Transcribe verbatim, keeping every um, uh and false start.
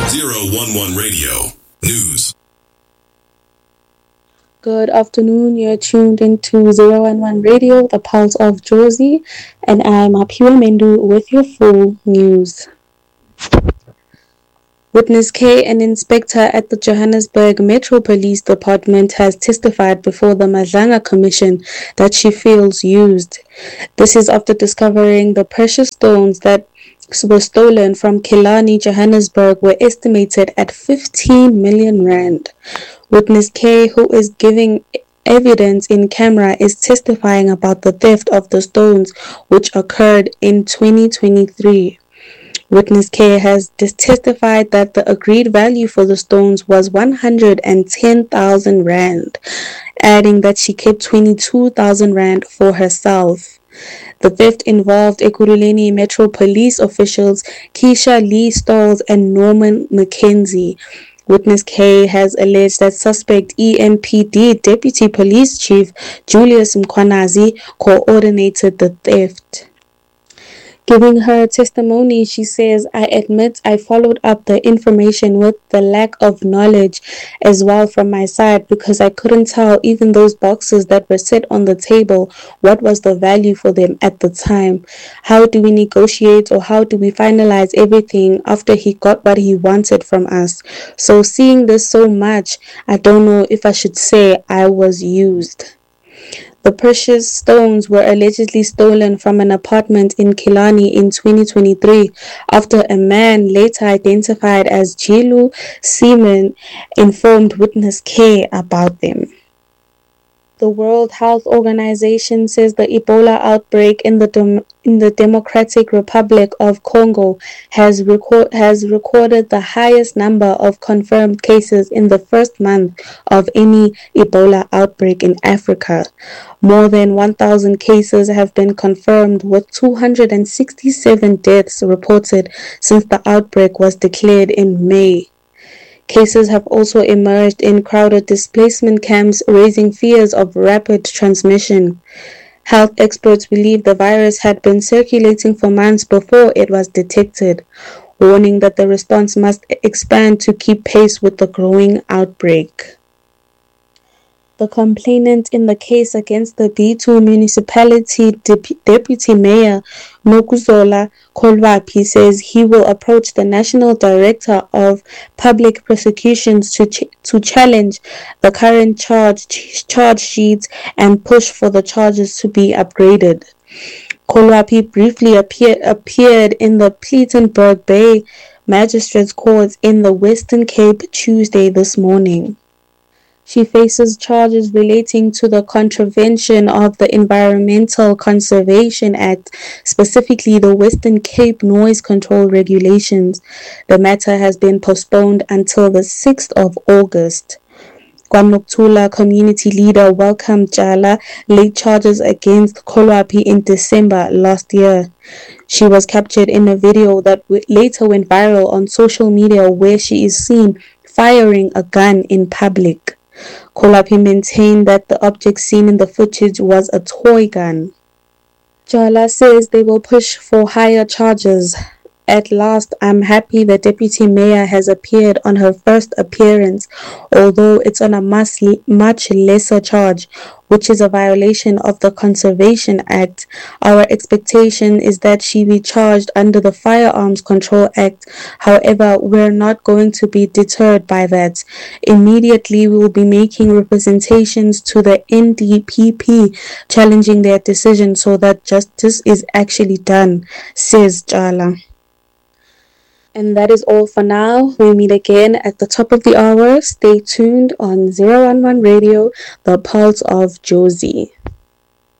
zero one one Radio News. Good afternoon. You're tuned into zero one one Radio, the pulse of Jozi, and I'm Aphiwe Mendu with your full news. Witness K, an inspector at the Johannesburg Metro Police Department, has testified before the Madlanga Commission that she feels used. This is after discovering the precious stones that were stolen from Killarney, Johannesburg, were estimated at fifteen million rand. Witness K, who is giving evidence in camera, is testifying about the theft of the stones, which occurred in twenty twenty-three. Witness K has testified that the agreed value for the stones was one hundred ten thousand rand, adding that she kept twenty-two thousand rand for herself. The theft involved Ekurhuleni Metro Police officials Keisha Lee Stolz and Norman McKenzie. Witness K has alleged that suspect E M P D Deputy Police Chief Julius Mkhwanazi coordinated the theft. Giving her testimony, she says, "I admit I followed up the information with the lack of knowledge as well from my side, because I couldn't tell even those boxes that were set on the table what was the value for them at the time. How do we negotiate, or how do we finalize everything after he got what he wanted from us? So seeing this so much, I don't know if I should say I was used." The precious stones were allegedly stolen from an apartment in Killarney in twenty twenty-three after a man later identified as Jilu Seaman informed Witness K about them. The World Health Organization says the Ebola outbreak in the Dem- in the Democratic Republic of Congo has, record- has recorded the highest number of confirmed cases in the first month of any Ebola outbreak in Africa. More than one thousand cases have been confirmed, with two hundred sixty-seven deaths reported since the outbreak was declared in May. Cases have also emerged in crowded displacement camps, raising fears of rapid transmission. Health experts believe the virus had been circulating for months before it was detected, warning that the response must expand to keep pace with the growing outbreak. The complainant in the case against the B two municipality Dep- deputy mayor, Nokuzola Kolwapi, says he will approach the National Director of Public Prosecutions to ch- to challenge the current charge ch- charge sheets and push for the charges to be upgraded. Kolwapi briefly appear- appeared in the Plettenberg Bay Magistrates Court in the Western Cape Tuesday this morning. She faces charges relating to the contravention of the Environmental Conservation Act, specifically the Western Cape Noise Control Regulations. The matter has been postponed until the sixth of August. KwaNokuthula community leader Welcome Jala laid charges against Kolwapi in December last year. She was captured in a video that w- later went viral on social media, where she is seen firing a gun in public. Kolwapi maintained that the object seen in the footage was a toy gun. Jala says they will push for higher charges. "At last, I'm happy the deputy mayor has appeared on her first appearance, although it's on a much, much lesser charge, which is a violation of the Conservation Act. Our expectation is that she be charged under the Firearms Control Act. However, we're not going to be deterred by that. Immediately, we will be making representations to the N D P P, challenging their decision so that justice is actually done," says Jala. And that is all for now. We meet again at the top of the hour. Stay tuned on zero one one Radio, the pulse of Jozi.